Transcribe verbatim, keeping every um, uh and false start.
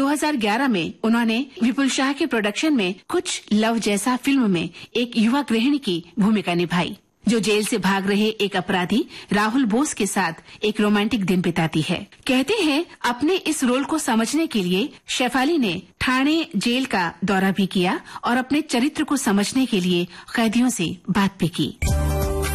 दो हज़ार ग्यारह में उन्होंने विपुल शाह के प्रोडक्शन में कुछ लव जैसा फिल्म में एक युवा गृहिणी की भूमिका निभाई, जो जेल से भाग रहे एक अपराधी राहुल बोस के साथ एक रोमांटिक दिन बिताती है। कहते हैं अपने इस रोल को समझने के लिए शेफाली ने ठाणे जेल का दौरा भी किया और अपने चरित्र को समझने के लिए कैदियों से बात भी की।